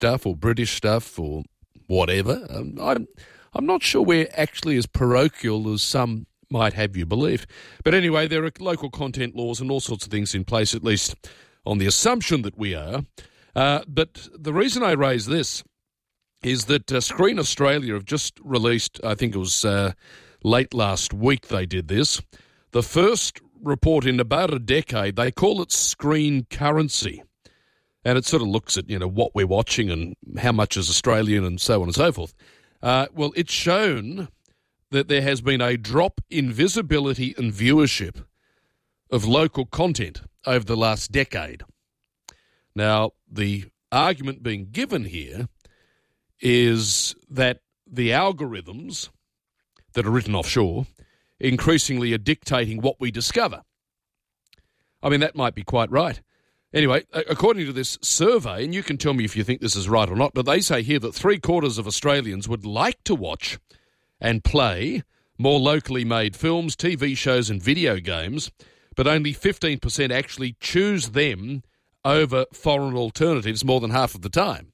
stuff or British stuff or whatever. I'm not sure we're actually as parochial as some might have you believe. But anyway, there are local content laws and all sorts of things in place, at least on the assumption that we are. But the reason I raise this is that Screen Australia have just released, I think it was late last week they did this, the first report in about a decade. They call it Screen Currency. And it sort of looks at, what we're watching and how much is Australian and so on and so forth. Well, it's shown that there has been a drop in visibility and viewership of local content over the last decade. Now, the argument being given here is that the algorithms that are written offshore increasingly are dictating what we discover. I mean, that might be quite right. Anyway, according to this survey, and you can tell me if you think this is right or not, but they say here that 3/4 of Australians would like to watch and play more locally made films, TV shows and video games, but only 15% actually choose them over foreign alternatives more than half of the time.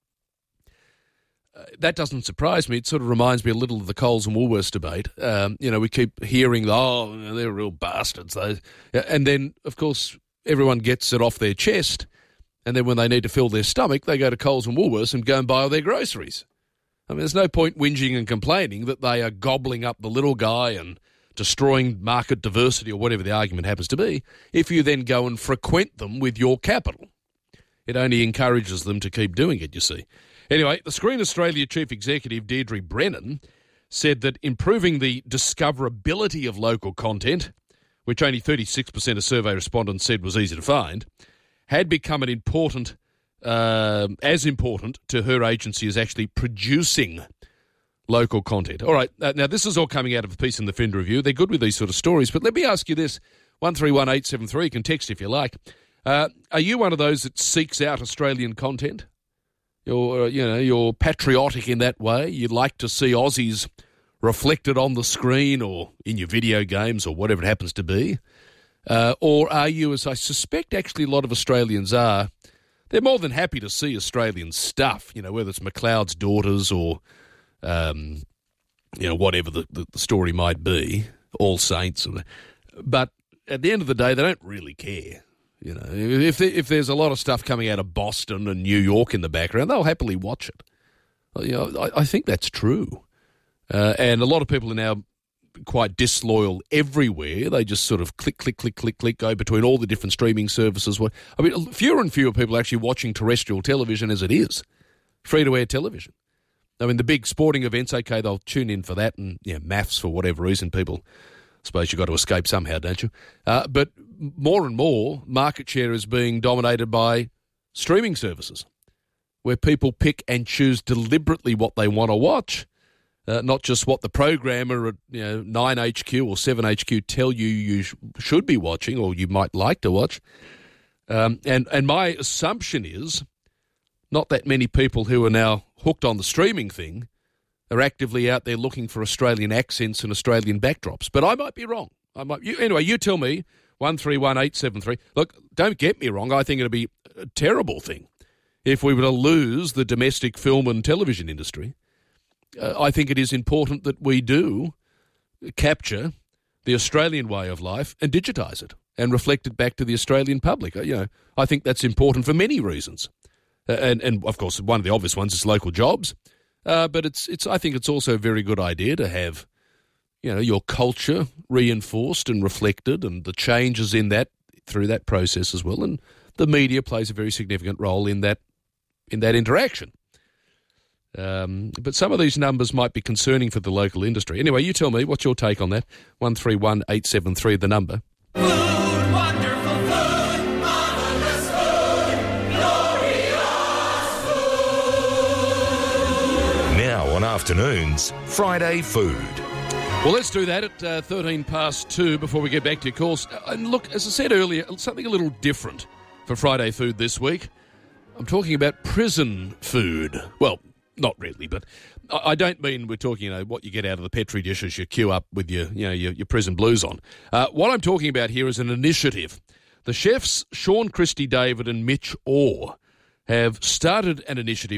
That doesn't surprise me. It sort of reminds me a little of the Coles and Woolworths debate. We keep hearing, they're real bastards. And then, of course, everyone gets it off their chest, and then when they need to fill their stomach, they go to Coles and Woolworths and go and buy all their groceries. I mean, there's no point whinging and complaining that they are gobbling up the little guy and destroying market diversity or whatever the argument happens to be if you then go and frequent them with your capital. It only encourages them to keep doing it, you see. Anyway, the Screen Australia Chief Executive, Deirdre Brennan, said that improving the discoverability of local content, which only 36% of survey respondents said was easy to find, had become as important to her agency as actually producing local content. All right, now this is all coming out of a piece in the Fender Review. They're good with these sort of stories, but let me ask you this. 131873, you can text if you like. Are you one of those that seeks out Australian content? You're patriotic in that way. You'd like to see Aussies reflected on the screen or in your video games or whatever it happens to be? Or are you, as I suspect actually a lot of Australians are, they're more than happy to see Australian stuff, whether it's McLeod's Daughters or, whatever the story might be, All Saints. But at the end of the day, they don't really care. If there's a lot of stuff coming out of Boston and New York in the background, they'll happily watch it. I think that's true. And a lot of people are now quite disloyal everywhere. They just sort of click, go between all the different streaming services. I mean, fewer and fewer people are actually watching terrestrial television as it is, free-to-air television. I mean, the big sporting events, okay, they'll tune in for that, and maths for whatever reason. People, I suppose you've got to escape somehow, don't you? But more and more, market share is being dominated by streaming services, where people pick and choose deliberately what they want to watch. Not just what the programmer at 9HQ or 7HQ tell you should be watching or you might like to watch. And my assumption is not that many people who are now hooked on the streaming thing are actively out there looking for Australian accents and Australian backdrops. But I might be wrong. Anyway, you tell me, 131873. Look, don't get me wrong. I think it'd be a terrible thing if we were to lose the domestic film and television industry. I think it is important that we do capture the Australian way of life and digitise it and reflect it back to the Australian public. I think that's important for many reasons. And of course, one of the obvious ones is local jobs. But I think it's also a very good idea to have, your culture reinforced and reflected and the changes in that through that process as well. And the media plays a very significant role in that interaction. But some of these numbers might be concerning for the local industry. Anyway, you tell me, what's your take on that? 131873, the number. Food, wonderful food, marvelous food, glorious food. Now on afternoons, Friday Food. Well, let's do that at 13 past 2 before we get back to your calls. And look, as I said earlier, something a little different for Friday Food this week. I'm talking about prison food. Well, not really, but I don't mean we're talking, what you get out of the Petri dish as you queue up with your prison blues on. What I'm talking about here is an initiative. The chefs, Sean Christie David and Mitch Orr, have started an initiative